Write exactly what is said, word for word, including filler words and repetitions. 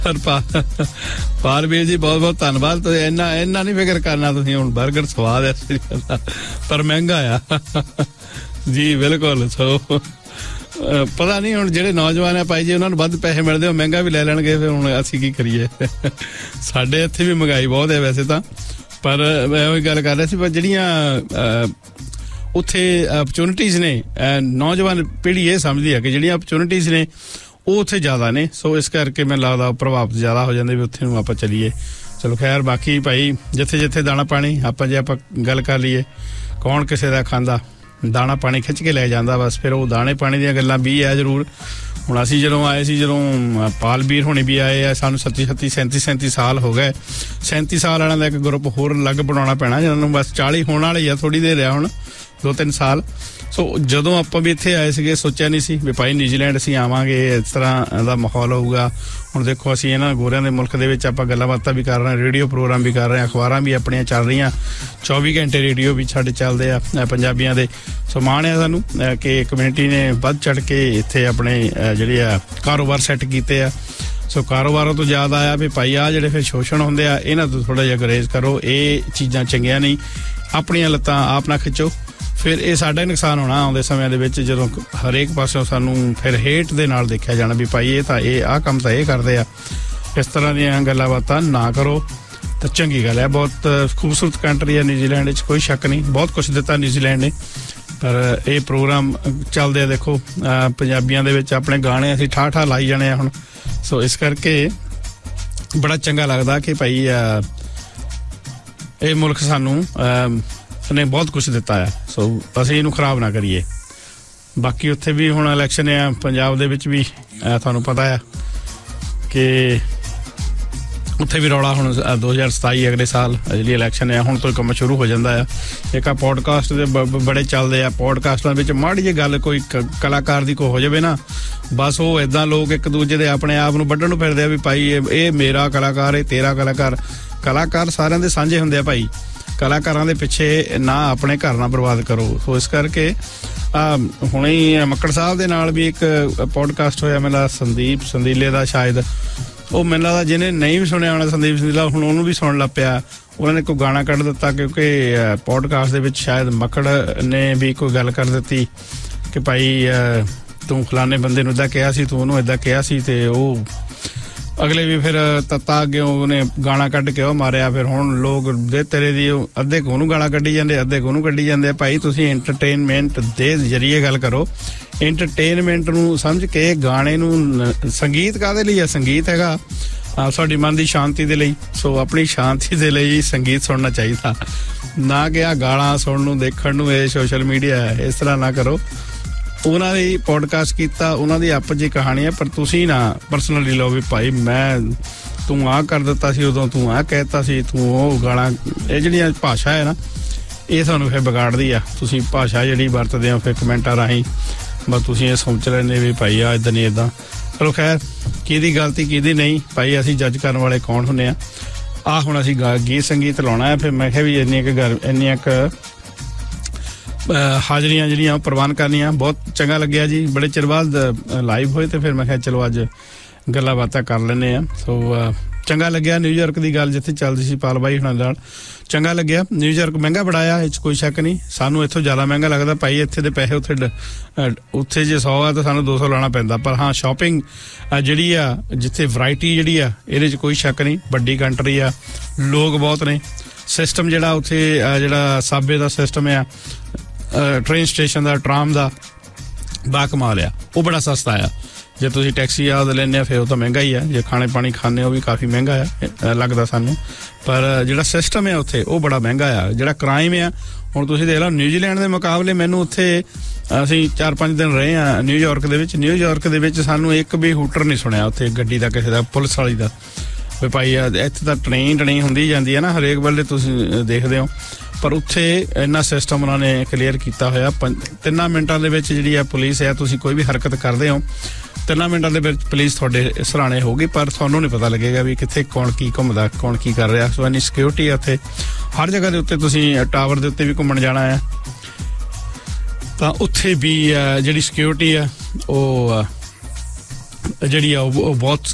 ਪਰ ਪਾਰਵੀਰ ਜੀ ਬਹੁਤ ਬਹੁਤ ਧੰਨਵਾਦ। ਤੁਸੀਂ ਇੰਨਾ ਇੰਨਾ ਨਹੀਂ ਫਿਕਰ ਕਰਨਾ, ਤੁਸੀਂ ਹੁਣ ਬਰਗਰ ਸਵਾਦ ਹੈ ਪਰ ਮਹਿੰਗਾ ਆ ਜੀ। ਬਿਲਕੁਲ। ਸੋ ਪਤਾ ਨਹੀਂ ਹੁਣ ਜਿਹੜੇ ਨੌਜਵਾਨ ਆ ਭਾਈ ਜੀ ਉਹਨਾਂ ਨੂੰ ਵੱਧ ਪੈਸੇ ਮਿਲਦੇ ਉਹ ਮਹਿੰਗਾ ਵੀ ਲੈ ਲੈਣਗੇ, ਫਿਰ ਹੁਣ ਅਸੀਂ ਕੀ ਕਰੀਏ। ਸਾਡੇ ਇੱਥੇ ਵੀ ਮਹਿੰਗਾਈ ਬਹੁਤ ਹੈ ਵੈਸੇ ਤਾਂ, ਪਰ ਮੈਂ ਉਹੀ ਗੱਲ ਕਰ ਰਿਹਾ ਸੀ, ਪਰ ਜਿਹੜੀਆਂ ਉੱਥੇ ਅਪਰਚੁਨਿਟੀਜ਼ ਨੇ, ਨੌਜਵਾਨ ਪੀੜ੍ਹੀ ਇਹ ਸਮਝਦੀ ਹੈ ਕਿ ਜਿਹੜੀਆਂ ਅਪਰਚੁਨਿਟੀਜ਼ ਨੇ ਉਹ ਉੱਥੇ ਜ਼ਿਆਦਾ ਨੇ। ਸੋ ਇਸ ਕਰਕੇ ਮੈਨੂੰ ਲੱਗਦਾ ਪ੍ਰਭਾਵ ਜ਼ਿਆਦਾ ਹੋ ਜਾਂਦੇ ਵੀ ਉੱਥੇ ਨੂੰ ਆਪਾਂ ਚੱਲੀਏ। ਚਲੋ ਖੈਰ, ਬਾਕੀ ਭਾਈ ਜਿੱਥੇ ਜਿੱਥੇ ਦਾਣਾ ਪਾਣੀ, ਆਪਾਂ ਜੇ ਆਪਾਂ ਗੱਲ ਕਰ ਲਈਏ ਕੌਣ ਕਿਸੇ ਦਾ ਖਾਂਦਾ, ਦਾਣਾ ਪਾਣੀ ਖਿੱਚ ਕੇ ਲੈ ਜਾਂਦਾ ਬਸ। ਫਿਰ ਉਹ ਦਾਣੇ ਪਾਣੀ ਦੀਆਂ ਗੱਲਾਂ ਵੀ ਹੈ ਜ਼ਰੂਰ। ਹੁਣ ਅਸੀਂ ਜਦੋਂ ਆਏ ਸੀ, ਜਦੋਂ ਪਾਲਵੀਰ ਹੋਣੀ ਵੀ ਆਏ ਆ, ਸਾਨੂੰ ਸੱਤੀ ਸੱਤੀ ਸੈਂਤੀ ਸੈਂਤੀ ਸਾਲ ਹੋ ਗਏ। ਸੈਂਤੀ ਸਾਲ ਵਾਲਿਆਂ ਦਾ ਇੱਕ ਗਰੁੱਪ ਹੋਰ ਅਲੱਗ ਬਣਾਉਣਾ ਪੈਣਾ, ਜਿਹਨਾਂ ਨੂੰ ਬਸ ਚਾਲੀ ਹੋਣ ਵਾਲੇ ਆ, ਥੋੜ੍ਹੀ ਦੇਰ ਰਿਹਾ ਹੁਣ, ਦੋ ਤਿੰਨ ਸਾਲ। ਸੋ ਜਦੋਂ ਆਪਾਂ ਵੀ ਇੱਥੇ ਆਏ ਸੀਗੇ ਸੋਚਿਆ ਨਹੀਂ ਸੀ ਵੀ ਭਾਈ ਨਿਊਜ਼ੀਲੈਂਡ ਅਸੀਂ ਆਵਾਂਗੇ, ਇਸ ਤਰ੍ਹਾਂ ਦਾ ਮਾਹੌਲ ਹੋਊਗਾ। ਹੁਣ ਦੇਖੋ ਅਸੀਂ ਇਹਨਾਂ ਗੋਰਿਆਂ ਦੇ ਮੁਲਕ ਦੇ ਵਿੱਚ ਆਪਾਂ ਗੱਲਾਂ ਬਾਤਾਂ ਵੀ ਕਰ ਰਹੇ ਹਾਂ, ਰੇਡੀਓ ਪ੍ਰੋਗਰਾਮ ਵੀ ਕਰ ਰਹੇ ਹਾਂ, ਅਖਬਾਰਾਂ ਵੀ ਆਪਣੀਆਂ ਚੱਲ ਰਹੀਆਂ, ਚੌਵੀ ਘੰਟੇ ਰੇਡੀਓ ਵੀ ਸਾਡੇ ਚੱਲਦੇ ਆ ਪੰਜਾਬੀਆਂ ਦੇ। ਸੋ ਮਾਣ ਹੈ ਸਾਨੂੰ ਕਿ ਕਮਿਊਨਿਟੀ ਨੇ ਵੱਧ ਚੜ੍ਹ ਕੇ ਇੱਥੇ ਆਪਣੇ ਜਿਹੜੇ ਆ ਕਾਰੋਬਾਰ ਸੈੱਟ ਕੀਤੇ ਆ। ਸੋ ਕਾਰੋਬਾਰਾਂ ਤੋਂ ਯਾਦ ਆਇਆ ਵੀ ਭਾਈ ਆਹ ਜਿਹੜੇ ਫਿਰ ਸ਼ੋਸ਼ਣ ਹੁੰਦੇ ਆ ਇਹਨਾਂ ਤੋਂ ਥੋੜ੍ਹਾ ਜਿਹਾ ਗੁਰੇਜ਼ ਕਰੋ, ਇਹ ਚੀਜ਼ਾਂ ਚੰਗੀਆਂ ਨਹੀਂ, ਆਪਣੀਆਂ ਲੱਤਾਂ ਆਪ ਨਾ ਖਿੱਚੋ, ਫਿਰ ਇਹ ਸਾਡਾ ਹੀ ਨੁਕਸਾਨ ਹੋਣਾ ਆਉਂਦੇ ਸਮਿਆਂ ਦੇ ਵਿੱਚ, ਜਦੋਂ ਹਰੇਕ ਪਾਸਿਓਂ ਸਾਨੂੰ ਫਿਰ ਹੇਟ ਦੇ ਨਾਲ ਦੇਖਿਆ ਜਾਣਾ ਵੀ ਭਾਈ ਇਹ ਤਾਂ ਇਹ ਆਹ ਕੰਮ ਤਾਂ ਇਹ ਕਰਦੇ ਆ। ਇਸ ਤਰ੍ਹਾਂ ਦੀਆਂ ਗੱਲਾਂ ਬਾਤਾਂ ਨਾ ਕਰੋ ਤਾਂ ਚੰਗੀ ਗੱਲ ਹੈ। ਬਹੁਤ ਖੂਬਸੂਰਤ ਕੰਟਰੀ ਹੈ ਨਿਊਜ਼ੀਲੈਂਡ ਵਿੱਚ, ਕੋਈ ਸ਼ੱਕ ਨਹੀਂ, ਬਹੁਤ ਕੁਛ ਦਿੱਤਾ ਨਿਊਜ਼ੀਲੈਂਡ ਨੇ। ਪਰ ਇਹ ਪ੍ਰੋਗਰਾਮ ਚੱਲਦੇ ਆ, ਦੇਖੋ ਪੰਜਾਬੀਆਂ ਦੇ ਵਿੱਚ ਆਪਣੇ ਗਾਣੇ ਅਸੀਂ ਠਾਹ ਠਾਹ ਲਾਈ ਜਾਣੇ ਆ ਹੁਣ। ਸੋ ਇਸ ਕਰਕੇ ਬੜਾ ਚੰਗਾ ਲੱਗਦਾ ਕਿ ਭਾਈ ਇਹ ਮੁਲਕ ਸਾਨੂੰ ਨੇ ਬਹੁਤ ਕੁਛ ਦਿੱਤਾ ਆ। ਸੋ ਅਸੀਂ ਇਹਨੂੰ ਖਰਾਬ ਨਾ ਕਰੀਏ। ਬਾਕੀ ਉੱਥੇ ਵੀ ਹੁਣ ਇਲੈਕਸ਼ਨ ਆ, ਪੰਜਾਬ ਦੇ ਵਿੱਚ ਵੀ ਤੁਹਾਨੂੰ ਪਤਾ ਆ ਕਿ ਉੱਥੇ ਵੀ ਰੌਲਾ ਹੁਣ ਦੋ ਹਜ਼ਾਰ ਸਤਾਈ ਅਗਲੇ ਸਾਲ ਜਿਹੜੀ ਇਲੈਕਸ਼ਨ ਆ ਹੁਣ ਤੋਂ ਕੰਮ ਸ਼ੁਰੂ ਹੋ ਜਾਂਦਾ ਆ। ਇੱਕ ਆ ਪੋਡਕਾਸਟ ਦੇ ਬੜੇ ਚੱਲਦੇ ਆ, ਪੋਡਕਾਸਟਾਂ ਵਿੱਚ ਮਾੜੀ ਜਿਹੀ ਗੱਲ ਕੋਈ ਕਲਾਕਾਰ ਦੀ ਕੋਈ ਹੋ ਜਾਵੇ ਨਾ, ਬਸ ਉਹ ਏਦਾਂ ਲੋਕ ਇੱਕ ਦੂਜੇ ਦੇ ਆਪਣੇ ਆਪ ਨੂੰ ਵੱਢਣ ਨੂੰ ਫਿਰਦੇ ਆ ਵੀ ਭਾਈ ਇਹ ਇਹ ਮੇਰਾ ਕਲਾਕਾਰ, ਇਹ ਤੇਰਾ ਕਲਾਕਾਰ। ਕਲਾਕਾਰ ਸਾਰਿਆਂ ਦੇ ਸਾਂਝੇ ਹੁੰਦੇ ਆ ਭਾਈ, ਕਲਾਕਾਰਾਂ ਦੇ ਪਿੱਛੇ ਨਾ ਆਪਣੇ ਘਰ ਨਾ ਬਰਬਾਦ ਕਰੋ। ਸੋ ਇਸ ਕਰਕੇ ਹੁਣੇ ਹੀ ਮੱਕੜ ਸਾਹਿਬ ਦੇ ਨਾਲ ਵੀ ਇੱਕ ਪੋਡਕਾਸਟ ਹੋਇਆ, ਮੈਨੂੰ ਲੱਗਦਾ ਸੰਦੀਪ ਸੰਦੀਲੇ ਦਾ ਸ਼ਾਇਦ, ਉਹ ਮੈਨੂੰ ਲੱਗਦਾ ਜਿਹਨੇ ਨਹੀਂ ਵੀ ਸੁਣਿਆ ਹੋਣਾ ਸੰਦੀਪ ਸੰਦੀਲਾ, ਹੁਣ ਉਹਨੂੰ ਵੀ ਸੁਣਨ ਲੱਗ ਪਿਆ। ਉਹਨਾਂ ਨੇ ਕੋਈ ਗਾਣਾ ਕੱਢ ਦਿੱਤਾ ਕਿਉਂਕਿ ਪੋਡਕਾਸਟ ਦੇ ਵਿੱਚ ਸ਼ਾਇਦ ਮੱਕੜ ਨੇ ਵੀ ਕੋਈ ਗੱਲ ਕਰ ਦਿੱਤੀ ਕਿ ਭਾਈ ਤੂੰ ਫਲਾਣੇ ਬੰਦੇ ਨੂੰ ਇੱਦਾਂ ਕਿਹਾ ਸੀ, ਤੂੰ ਉਹਨੂੰ ਇੱਦਾਂ ਕਿਹਾ ਸੀ, ਤੇ ਉਹ ਅਗਲੇ ਵੀ ਫਿਰ ਤੱਤਾ ਅੱਗੇ ਉਹਨੇ ਗਾਣਾ ਕੱਢ ਕੇ ਉਹ ਮਾਰਿਆ। ਫਿਰ ਹੁਣ ਲੋਕ ਦੇ ਤੇਰੇ ਦੀ ਅੱਧੇ ਕੁ ਉਹਨੂੰ ਗਾਲਾਂ ਕੱਢੀ ਜਾਂਦੇ, ਅੱਧੇ ਕੁ ਉਹਨੂੰ ਕੱਢੀ ਜਾਂਦੇ। ਭਾਈ ਤੁਸੀਂ ਐਂਟਰਟੇਨਮੈਂਟ ਦੇ ਜ਼ਰੀਏ ਗੱਲ ਕਰੋ, ਐਂਟਰਟੇਨਮੈਂਟ ਨੂੰ ਸਮਝ ਕੇ ਗਾਣੇ ਨੂੰ। ਸੰਗੀਤ ਕਾਹਦੇ ਲਈ ਆ? ਸੰਗੀਤ ਹੈਗਾ ਸਾਡੀ ਮਨ ਦੀ ਸ਼ਾਂਤੀ ਦੇ ਲਈ। ਸੋ ਆਪਣੀ ਸ਼ਾਂਤੀ ਦੇ ਲਈ ਸੰਗੀਤ ਸੁਣਨਾ ਚਾਹੀਦਾ, ਨਾ ਕਿ ਆ ਗਾਲਾਂ ਸੁਣਨ ਨੂੰ, ਦੇਖਣ ਨੂੰ। ਇਹ ਸੋਸ਼ਲ ਮੀਡੀਆ ਹੈ, ਇਸ ਤਰ੍ਹਾਂ ਨਾ ਕਰੋ। ਉਹਨਾਂ ਦੀ ਪੋਡਕਾਸਟ ਕੀਤਾ, ਉਹਨਾਂ ਦੀ ਆਪਸ ਦੀ ਕਹਾਣੀ ਹੈ, ਪਰ ਤੁਸੀਂ ਨਾ ਪਰਸਨਲੀ ਲਓ ਵੀ ਭਾਈ ਮੈਂ ਤੂੰ ਆਹ ਕਰ ਦਿੱਤਾ ਸੀ ਉਦੋਂ, ਤੂੰ ਆਹ ਕਹਿਤਾ ਸੀ, ਤੂੰ ਉਹ ਗਾਲਾਂ। ਇਹ ਜਿਹੜੀਆਂ ਭਾਸ਼ਾ ਹੈ ਨਾ ਇਹ ਤੁਹਾਨੂੰ ਫਿਰ ਵਿਗਾੜਦੀ ਆ। ਤੁਸੀਂ ਭਾਸ਼ਾ ਜਿਹੜੀ ਵਰਤਦੇ ਹੋ ਫਿਰ ਕਮੈਂਟਾਂ ਰਾਹੀਂ, ਬਸ ਤੁਸੀਂ ਇਹ ਸੋਚ ਲੈਂਦੇ ਵੀ ਭਾਈ ਆ ਇੱਦਾਂ ਨਹੀਂ ਇੱਦਾਂ। ਚਲੋ ਖੈਰ, ਕਿਹਦੀ ਗਲਤੀ ਕਿਹਦੀ ਨਹੀਂ ਭਾਈ, ਅਸੀਂ ਜੱਜ ਕਰਨ ਵਾਲੇ ਕੌਣ ਹੁੰਦੇ ਆ। ਆਹ ਹੁਣ ਅਸੀਂ ਗਾ ਗੀਤ ਸੰਗੀਤ ਲਾਉਣਾ ਹੈ, ਫਿਰ ਮੈਂ ਕਿਹਾ ਵੀ ਇੰਨੀਆਂ ਕੁ ਗਰ ਇੰਨੀਆਂ ਕੁ ਹਾਜ਼ਰੀਆਂ ਜਿਹੜੀਆਂ ਉਹ ਪ੍ਰਵਾਨ ਕਰਨੀਆਂ। ਬਹੁਤ ਚੰਗਾ ਲੱਗਿਆ ਜੀ, ਬੜੇ ਚਿਰ ਬਾਅਦ ਲਾਈਵ ਹੋਏ, ਤੇ ਫਿਰ ਮੈਂ ਕਿਹਾ ਚਲੋ ਅੱਜ ਗੱਲਾਂ ਬਾਤਾਂ ਕਰ ਲੈਂਦੇ ਆ। ਸੋ ਚੰਗਾ ਲੱਗਿਆ। ਨਿਊਯਾਰਕ ਦੀ ਗੱਲ ਜਿੱਥੇ ਚੱਲਦੀ ਸੀ ਪਾਲ ਬਾਈ ਹੁਣਾਂ ਨਾਲ, ਚੰਗਾ ਲੱਗਿਆ। ਨਿਊਯਾਰਕ ਮਹਿੰਗਾ ਬੜਾ ਆ, ਇਹ 'ਚ ਕੋਈ ਸ਼ੱਕ ਨਹੀਂ। ਸਾਨੂੰ ਇੱਥੋਂ ਜ਼ਿਆਦਾ ਮਹਿੰਗਾ ਲੱਗਦਾ ਭਾਈ, ਇੱਥੇ ਦੇ ਪੈਸੇ ਉੱਥੇ ਉੱਥੇ ਜੇ ਸੌ ਆ ਤਾਂ ਸਾਨੂੰ ਦੋ ਸੌ ਲਾਉਣਾ ਪੈਂਦਾ। ਪਰ ਹਾਂ, ਸ਼ਾਪਿੰਗ ਜਿਹੜੀ ਆ, ਜਿੱਥੇ ਵਰਾਇਟੀ ਜਿਹੜੀ ਆ, ਇਹਦੇ 'ਚ ਕੋਈ ਸ਼ੱਕ ਨਹੀਂ। ਵੱਡੀ ਕੰਟਰੀ ਆ, ਲੋਕ ਬਹੁਤ ਨੇ। ਸਿਸਟਮ ਜਿਹੜਾ ਉੱਥੇ ਜਿਹੜਾ ਸਾਬੇ ਦਾ ਸਿਸਟਮ ਆ, ਟ੍ਰੇਨ ਸਟੇਸ਼ਨ ਦਾ, ਟਰਾਮ ਦਾ, ਬਾ ਕਮਾਲ ਆ। ਉਹ ਬੜਾ ਸਸਤਾ ਆ। ਜੇ ਤੁਸੀਂ ਟੈਕਸੀ ਆਦ ਲੈਂਦੇ ਆ ਫਿਰ ਉਹ ਤਾਂ ਮਹਿੰਗਾ ਹੀ ਆ, ਜੇ ਖਾਣੇ ਪਾਣੀ ਖਾਂਦੇ ਉਹ ਵੀ ਕਾਫੀ ਮਹਿੰਗਾ ਆ ਲੱਗਦਾ ਸਾਨੂੰ। ਪਰ ਜਿਹੜਾ ਸਿਸਟਮ ਹੈ ਉੱਥੇ ਉਹ ਬੜਾ ਮਹਿੰਗਾ ਆ। ਜਿਹੜਾ ਕ੍ਰਾਈਮ ਆ, ਹੁਣ ਤੁਸੀਂ ਦੇਖ ਲਓ ਨਿਊਜ਼ੀਲੈਂਡ ਦੇ ਮੁਕਾਬਲੇ, ਮੈਨੂੰ ਉੱਥੇ ਅਸੀਂ ਚਾਰ ਪੰਜ ਦਿਨ ਰਹੇ ਆ ਨਿਊਯਾਰਕ ਦੇ ਵਿੱਚ। ਨਿਊਯਾਰਕ ਦੇ ਵਿੱਚ ਸਾਨੂੰ ਇੱਕ ਵੀ ਹੂਟਰ ਨਹੀਂ ਸੁਣਿਆ ਉੱਥੇ ਗੱਡੀ ਦਾ, ਕਿਸੇ ਦਾ, ਪੁਲਿਸ ਵਾਲੀ ਦਾ। ਵੀ ਭਾਈ ਇੱਥੇ ਤਾਂ ਟ੍ਰੇਨ ਟਣੀ ਹੁੰਦੀ ਜਾਂਦੀ ਹੈ ਨਾ ਹਰੇਕ ਵੇਲੇ, ਤੁਸੀਂ ਦੇਖਦੇ ਹੋ। ਪਰ ਉੱਥੇ ਇੰਨਾ ਸਿਸਟਮ ਉਹਨਾਂ ਨੇ ਕਲੀਅਰ ਕੀਤਾ ਹੋਇਆ। ਪੰਜ ਤਿੰਨਾਂ ਮਿੰਟਾਂ ਦੇ ਵਿੱਚ ਜਿਹੜੀ ਆ ਪੁਲਿਸ ਆ, ਤੁਸੀਂ ਕੋਈ ਵੀ ਹਰਕਤ ਕਰਦੇ ਹੋ ਤਿੰਨਾਂ ਮਿੰਟਾਂ ਦੇ ਵਿੱਚ ਪੁਲਿਸ ਤੁਹਾਡੇ ਸਰਾਣੇ ਹੋਊਗੀ, ਪਰ ਤੁਹਾਨੂੰ ਨਹੀਂ ਪਤਾ ਲੱਗੇਗਾ ਵੀ ਕਿੱਥੇ ਕੌਣ ਕੀ ਘੁੰਮਦਾ, ਕੌਣ ਕੀ ਕਰ ਰਿਹਾ। ਸੋ ਇੰਨੀ ਸਿਕਿਉਰਿਟੀ ਆ ਉੱਥੇ। ਹਰ ਜਗ੍ਹਾ ਦੇ ਉੱਤੇ ਤੁਸੀਂ ਟਾਵਰ ਦੇ ਉੱਤੇ ਵੀ ਘੁੰਮਣ ਜਾਣਾ ਹੈ ਤਾਂ ਉੱਥੇ ਵੀ ਜਿਹੜੀ ਸਿਕਿਉਰਿਟੀ ਆ ਉਹ ਜਿਹੜੀ ਆ ਉਹ ਬਹੁਤ